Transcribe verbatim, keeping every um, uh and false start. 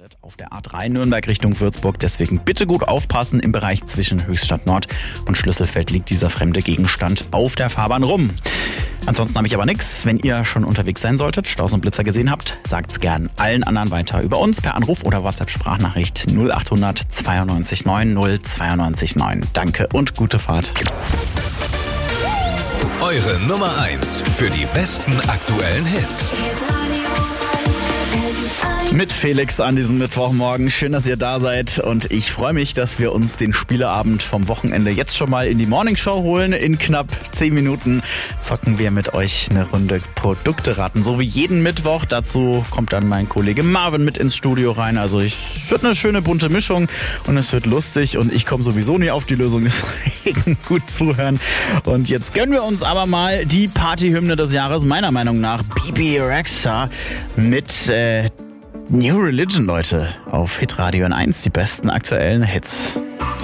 gelandet auf der A drei Nürnberg Richtung Würzburg. Deswegen bitte gut aufpassen. Im Bereich zwischen Höchstadt Nord und Schlüsselfeld liegt dieser fremde Gegenstand auf der Fahrbahn rum. Ansonsten habe ich aber nichts. Wenn ihr schon unterwegs sein solltet, Staus und Blitzer gesehen habt, sagt's gern allen anderen weiter über uns per Anruf oder WhatsApp-Sprachnachricht null acht hundert zweiundneunzig neun null zweiundneunzig neun. Danke und gute Fahrt. Eure Nummer eins für die besten aktuellen Hits. Mit Felix an diesem Mittwochmorgen. Schön, dass ihr da seid und ich freue mich, dass wir uns den Spieleabend vom Wochenende jetzt schon mal in die Morningshow holen. In knapp zehn Minuten zocken wir mit euch eine Runde Produkte raten. So wie jeden Mittwoch. Dazu kommt dann mein Kollege Marvin mit ins Studio rein. Also es wird eine schöne bunte Mischung und es wird lustig und ich komme sowieso nie auf die Lösung. Deswegen gut zuhören. Und jetzt gönnen wir uns aber mal die Partyhymne des Jahres, meiner Meinung nach B B Rexha mit äh, New Religion, Leute, auf Hitradio eins, die besten aktuellen Hits.